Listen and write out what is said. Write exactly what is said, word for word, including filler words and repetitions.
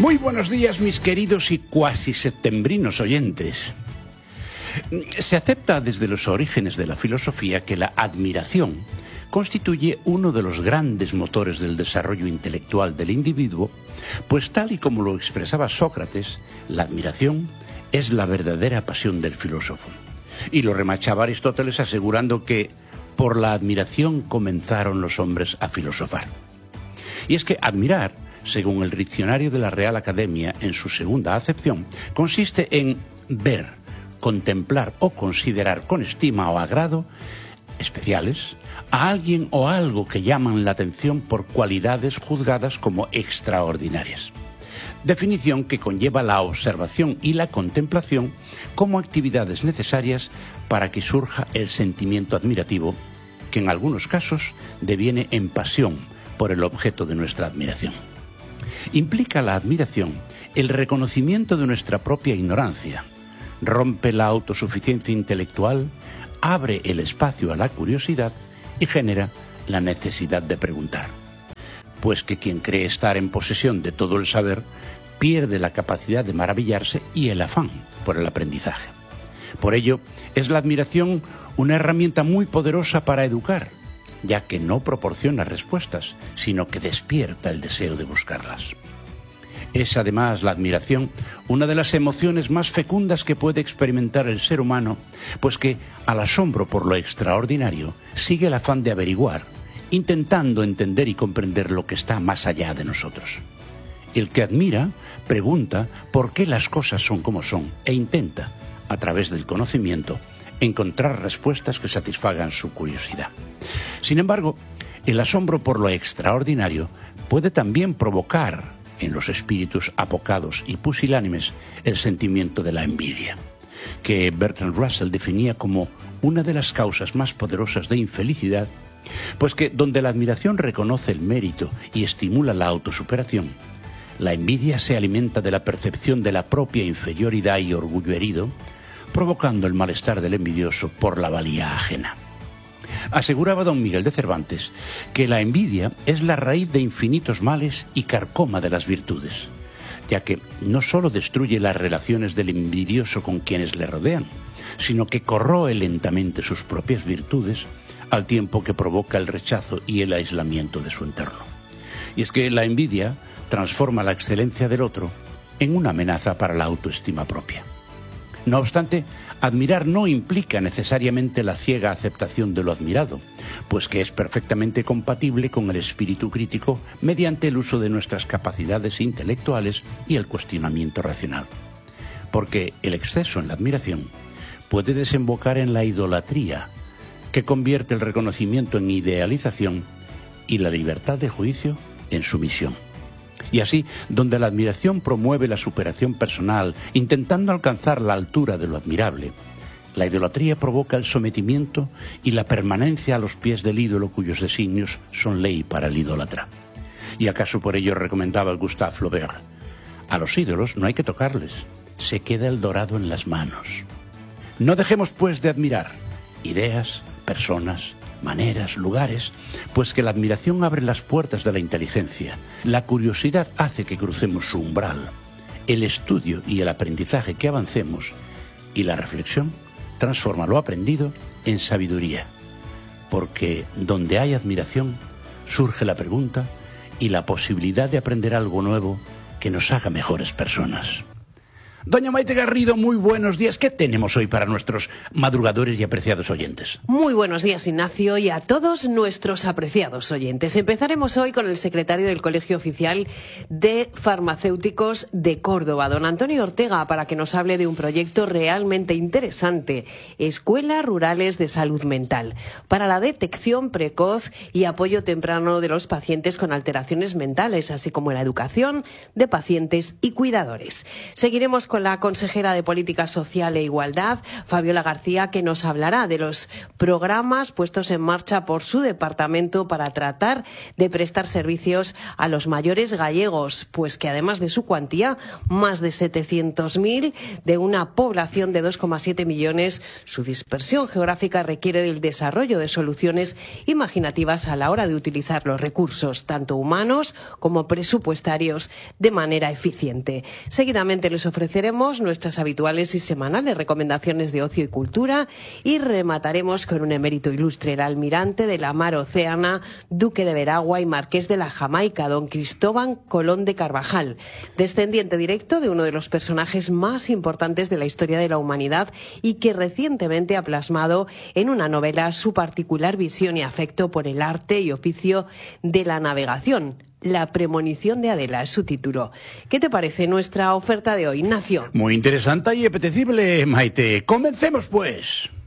Muy buenos días, mis queridos y cuasi septembrinos oyentes. Se acepta desde los orígenes de la filosofía que la admiración constituye uno de los grandes motores del desarrollo intelectual del individuo, pues tal y como lo expresaba Sócrates, la admiración es la verdadera pasión del filósofo. Y lo remachaba Aristóteles asegurando que por la admiración comenzaron los hombres a filosofar. Y es que admirar, según el diccionario de la Real Academia en su segunda acepción, consiste en ver, contemplar o considerar con estima o agrado especiales a alguien o algo que llaman la atención por cualidades juzgadas como extraordinarias. Definición que conlleva la observación y la contemplación como actividades necesarias para que surja el sentimiento admirativo, que en algunos casos deviene en pasión por el objeto de nuestra admiración. Implica la admiración el reconocimiento de nuestra propia ignorancia, rompe la autosuficiencia intelectual, abre el espacio a la curiosidad y genera la necesidad de preguntar. Pues que quien cree estar en posesión de todo el saber pierde la capacidad de maravillarse y el afán por el aprendizaje. Por ello, es la admiración una herramienta muy poderosa para educar, ya que no proporciona respuestas, sino que despierta el deseo de buscarlas. Es además la admiración una de las emociones más fecundas que puede experimentar el ser humano, pues que, al asombro por lo extraordinario, sigue el afán de averiguar, intentando entender y comprender lo que está más allá de nosotros. El que admira pregunta por qué las cosas son como son e intenta, a través del conocimiento, encontrar respuestas que satisfagan su curiosidad. Sin embargo, el asombro por lo extraordinario puede también provocar en los espíritus apocados y pusilánimes el sentimiento de la envidia, que Bertrand Russell definía como una de las causas más poderosas de infelicidad, pues que donde la admiración reconoce el mérito y estimula la autosuperación, la envidia se alimenta de la percepción de la propia inferioridad y orgullo herido, provocando el malestar del envidioso por la valía ajena. Aseguraba don Miguel de Cervantes que la envidia es la raíz de infinitos males y carcoma de las virtudes, ya que no solo destruye las relaciones del envidioso con quienes le rodean, sino que corroe lentamente sus propias virtudes al tiempo que provoca el rechazo y el aislamiento de su entorno. Y es que la envidia transforma la excelencia del otro en una amenaza para la autoestima propia. No obstante, admirar no implica necesariamente la ciega aceptación de lo admirado, pues que es perfectamente compatible con el espíritu crítico mediante el uso de nuestras capacidades intelectuales y el cuestionamiento racional. Porque el exceso en la admiración puede desembocar en la idolatría, que convierte el reconocimiento en idealización y la libertad de juicio en sumisión. Y así, donde la admiración promueve la superación personal, intentando alcanzar la altura de lo admirable, la idolatría provoca el sometimiento y la permanencia a los pies del ídolo cuyos designios son ley para el idólatra. ¿Y acaso por ello recomendaba Gustave Flaubert? A los ídolos no hay que tocarles, se queda el dorado en las manos. No dejemos, pues, de admirar ideas, personas, maneras, lugares, pues que la admiración abre las puertas de la inteligencia, la curiosidad hace que crucemos su umbral, el estudio y el aprendizaje que avancemos, y la reflexión transforma lo aprendido en sabiduría, porque donde hay admiración surge la pregunta y la posibilidad de aprender algo nuevo que nos haga mejores personas. Doña Maite Garrido, muy buenos días. ¿Qué tenemos hoy para nuestros madrugadores y apreciados oyentes? Muy buenos días, Ignacio, y a todos nuestros apreciados oyentes. Empezaremos hoy con el secretario del Colegio Oficial de Farmacéuticos de Córdoba, don Antonio Ortega, para que nos hable de un proyecto realmente interesante, Escuelas Rurales de Salud Mental, para la detección precoz y apoyo temprano de los pacientes con alteraciones mentales, así como la educación de pacientes y cuidadores. Seguiremos con con la consejera de Política Social e Igualdad, Fabiola García, que nos hablará de los programas puestos en marcha por su departamento para tratar de prestar servicios a los mayores gallegos, pues que además de su cuantía, más de setecientos mil de una población de dos coma siete millones, su dispersión geográfica requiere del desarrollo de soluciones imaginativas a la hora de utilizar los recursos, tanto humanos como presupuestarios, de manera eficiente. Seguidamente les ofreceremos nuestras habituales y semanales recomendaciones de ocio y cultura y remataremos con un emérito ilustre, el almirante de la mar Océana, duque de Veragua y marqués de la Jamaica, don Cristóbal Colón de Carvajal, descendiente directo de uno de los personajes más importantes de la historia de la humanidad y que recientemente ha plasmado en una novela su particular visión y afecto por el arte y oficio de la navegación. La premonición de Adela es su título. ¿Qué te parece nuestra oferta de hoy, Ignacio? Muy interesante y apetecible, Maite. Comencemos, pues.